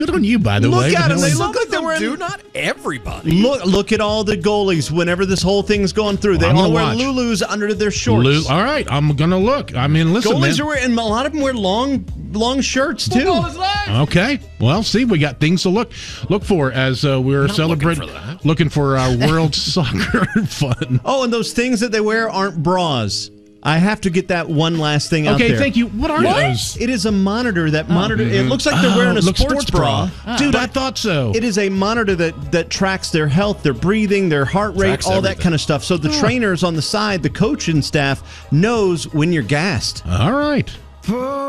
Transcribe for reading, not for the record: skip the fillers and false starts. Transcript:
Good on you, by the way. Look at them. They Some look like they're wearing... Do not everybody. Look at all the goalies whenever this whole thing's going through. They all wear Lulus under their shorts. All right, I'm going to look. I mean, listen, goalies are wearing, and a lot of them wear long shirts, too. Football is life. Okay. Well, see, we got things to look for as we're celebrating, looking for our World Soccer fun. Oh, and those things that they wear aren't bras. I have to get that one last thing out there. Okay, thank you. What are those? It is a monitor that monitor. It looks like they're wearing a sports bra. Dude, I thought so. It is a monitor that tracks their health, their breathing, their heart rate, Tracks all everything. that kind of stuff. So the trainers on the side, the coaching staff knows when you're gassed. All right.